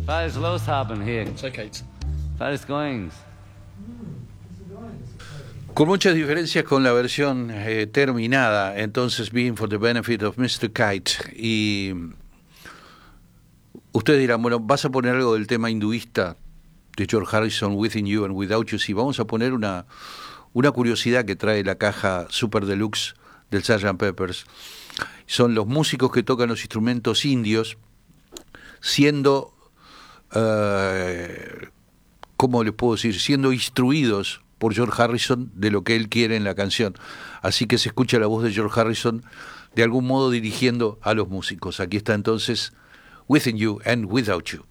Was ist los haben hier? It's okay. Was ist going? Con muchas diferencias con la versión terminada, entonces Being for the Benefit of Mr. Kite. Y ustedes dirán, bueno, ¿vas a poner algo del tema hinduista de George Harrison, Within You and Without You? Sí, vamos a poner una curiosidad que trae la caja Super Deluxe del Sgt. Peppers. Son los músicos que tocan los instrumentos indios siendo, ¿cómo les puedo decir? Siendo instruidos por George Harrison de lo que él quiere en la canción. Así que se escucha la voz de George Harrison de algún modo dirigiendo a los músicos. Aquí está entonces Within You and Without You.